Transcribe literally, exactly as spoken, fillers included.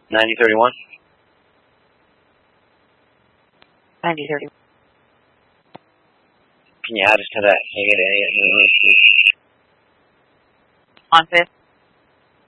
ninety thirty-one. ninety thirty-one. Can you add us to that? Can you get any, any, any, On fifth.